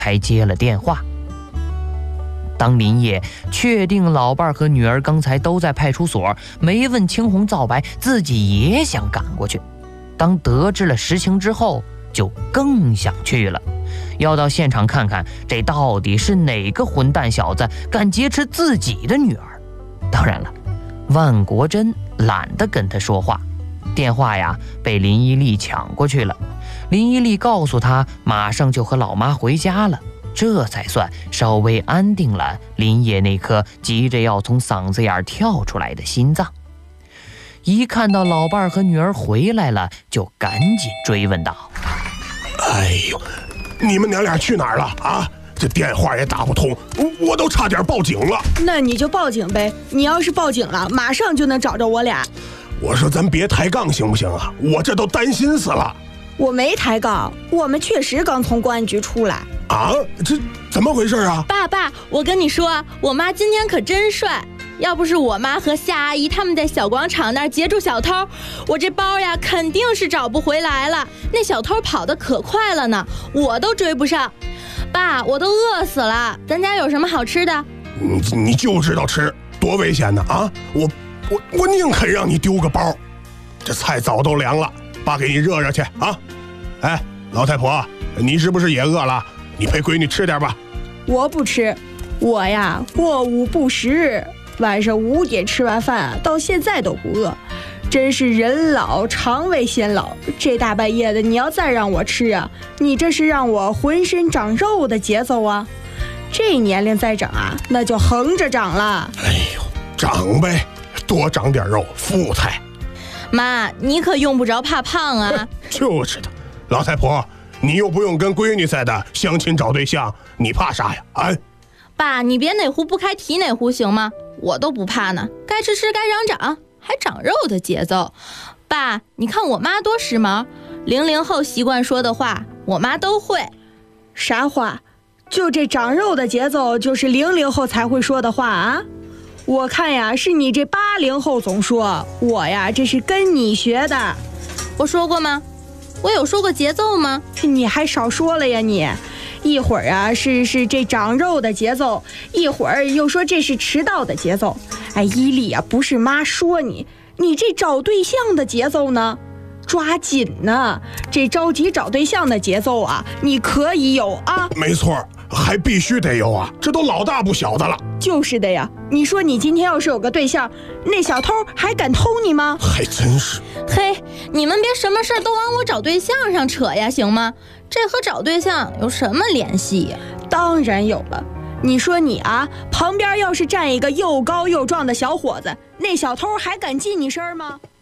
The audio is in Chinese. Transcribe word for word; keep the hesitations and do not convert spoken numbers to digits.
才接了电话。当林业确定老伴儿和女儿刚才都在派出所，没问青红皂白，自己也想赶过去。当得知了实情之后，就更想去了，要到现场看看这到底是哪个混蛋小子敢劫持自己的女儿。当然了，万国珍懒得跟他说话，电话呀被林一利抢过去了。林一利告诉他马上就和老妈回家了，这才算稍微安定了林野那颗急着要从嗓子眼跳出来的心脏。一看到老伴儿和女儿回来了，就赶紧追问道： 哎呦，你们娘俩去哪儿了啊？这电话也打不通，我都差点报警了。 那你就报警呗，你要是报警了，马上就能找着我俩。 我说咱别抬杠行不行啊？我这都担心死了。 我没抬杠，我们确实刚从公安局出来。 啊，这怎么回事啊？ 爸爸，我跟你说，我妈今天可真帅。要不是我妈和夏阿姨他们在小广场那儿截住小偷，我这包呀肯定是找不回来了。那小偷跑得可快了呢，我都追不上。爸，我都饿死了，咱家有什么好吃的？ 你你就知道吃，多危险呢啊！我我我宁肯让你丢个包。这菜早都凉了，爸给你热热去啊！哎，老太婆，你是不是也饿了？你陪闺女吃点吧。 我不吃，我呀过午不食，晚上五点吃完饭啊，到现在都不饿。真是人老肠胃先老，这大半夜的你要再让我吃啊，你这是让我浑身长肉的节奏啊！这年龄再长啊，那就横着长了。 哎呦，长呗，多长点肉，富态。 妈，你可用不着怕胖啊。 就是的，老太婆，你又不用跟闺女似的相亲找对象，你怕啥呀？啊！ 爸，你别哪壶不开提哪壶行吗？我都不怕呢，该吃吃该长长，还长肉的节奏。爸，你看我妈多时髦，零零后习惯说的话我妈都会。 啥话？就这长肉的节奏就是零零后才会说的话啊？我看呀是你这八零后总说，我呀这是跟你学的。 我说过吗？我有说过节奏吗？ 你还少说了呀你。一会儿啊是是这长肉的节奏，一会儿又说这是迟到的节奏。哎，伊利啊，不是妈说你，你这找对象的节奏呢？抓紧呢！这着急找对象的节奏啊，你可以有啊。 没错，还必须得有啊，这都老大不小的了。 就是的呀，你说你今天要是有个对象，那小偷还敢偷你吗？ 还真是。 嘿，你们别什么事都往我找对象上扯呀，行吗？这和找对象有什么联系呀？ 当然有了。你说你啊，旁边要是站一个又高又壮的小伙子，那小偷还敢近你身吗？